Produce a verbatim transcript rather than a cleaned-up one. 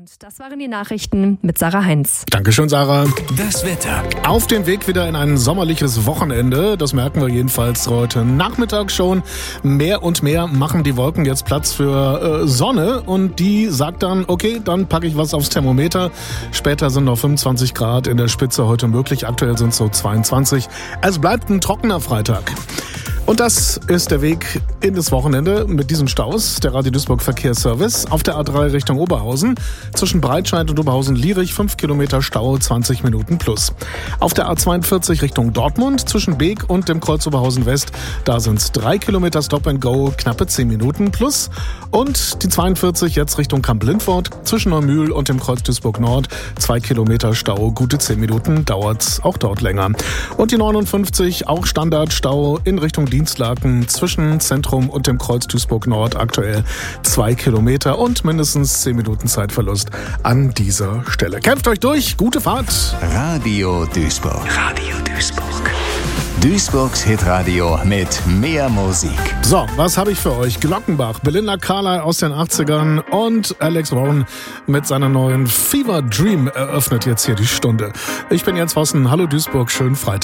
Und das waren die Nachrichten mit Sarah Heinz. Dankeschön, Sarah. Das Wetter. Auf dem Weg wieder in ein sommerliches Wochenende. Das merken wir jedenfalls heute Nachmittag schon. Mehr und mehr machen die Wolken jetzt Platz für äh, Sonne. Und die sagt dann, okay, dann packe ich was aufs Thermometer. Später sind noch fünfundzwanzig Grad in der Spitze heute möglich. Aktuell sind es so zweiundzwanzig. Es bleibt ein trockener Freitag. Und das ist der Weg in das Wochenende mit diesen Staus. Der Radio Duisburg Verkehrsservice auf der A drei Richtung Oberhausen. Zwischen Breitscheid und Oberhausen-Lierich fünf Kilometer Stau, zwanzig Minuten plus. Auf der A zweiundvierzig Richtung Dortmund zwischen Beek und dem Kreuz Oberhausen West. Da sind es drei Kilometer Stop and Go, knappe zehn Minuten plus. Und die zweiundvierzig jetzt Richtung Kamp-Lindfort zwischen Neumühl und dem Kreuz Duisburg Nord. zwei Kilometer Stau, gute zehn Minuten, dauert auch dort länger. Und die neunundfünfzig, auch Standardstau in Richtung Dienstlaken zwischen Zentrum und dem Kreuz Duisburg Nord, aktuell zwei Kilometer und mindestens zehn Minuten Zeitverlust an dieser Stelle. Kämpft euch durch, gute Fahrt. Radio Duisburg. Radio Duisburg. Duisburgs Hitradio mit mehr Musik. So, was habe ich für euch? Glockenbach, Belinda Carlisle aus den achtzigern und Alex Warren mit seiner neuen Fever Dream eröffnet jetzt hier die Stunde. Ich bin Jens Vossen. Hallo Duisburg, schönen Freitag.